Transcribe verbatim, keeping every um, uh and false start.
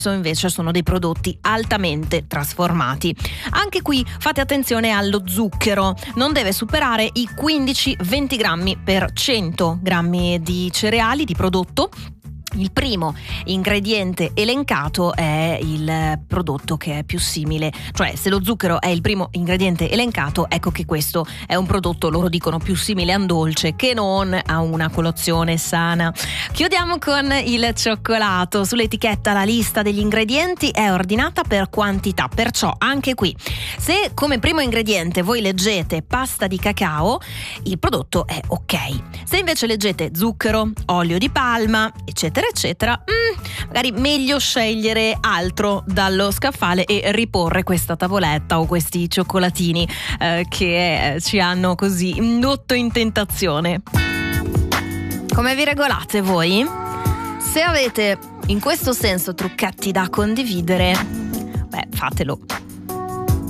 invece sono dei prodotti altamente trasformati. Anche qui fate attenzione allo zucchero, non deve superare i quindici venti grammi per cento grammi di cereali di prodotto. Il primo ingrediente elencato è il prodotto che è più simile, cioè se lo zucchero è il primo ingrediente elencato, ecco che questo è un prodotto, loro dicono, più simile a un dolce che non a una colazione sana. Chiudiamo con il cioccolato. Sull'etichetta la lista degli ingredienti è ordinata per quantità, perciò anche qui, se come primo ingrediente voi leggete pasta di cacao, il prodotto è ok. Se invece leggete zucchero, olio di palma, eccetera eccetera, mm, magari meglio scegliere altro dallo scaffale e riporre questa tavoletta o questi cioccolatini eh, che ci hanno così indotto in tentazione. Come vi regolate voi? Se avete in questo senso trucchetti da condividere, beh, fatelo.